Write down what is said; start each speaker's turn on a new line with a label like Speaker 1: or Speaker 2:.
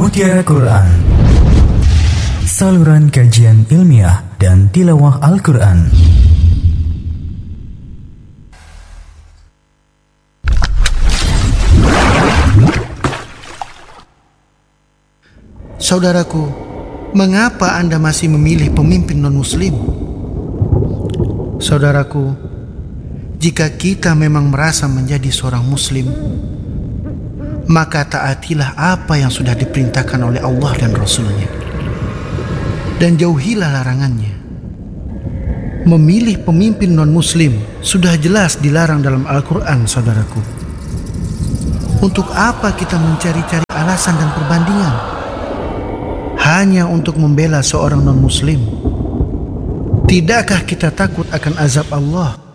Speaker 1: Mutiara Quran, saluran kajian ilmiah dan tilawah Al-Quran.
Speaker 2: Saudaraku, mengapa Anda masih memilih pemimpin non-muslim? Saudaraku, jika kita memang merasa menjadi seorang muslim, maka taatilah apa yang sudah diperintahkan oleh Allah dan Rasul-Nya, dan jauhilah larangannya. Memilih pemimpin non-muslim sudah jelas dilarang dalam Al-Quran, saudaraku. Untuk apa kita mencari-cari alasan dan perbandingan hanya untuk membela seorang non-muslim? Tidakkah kita takut akan azab Allah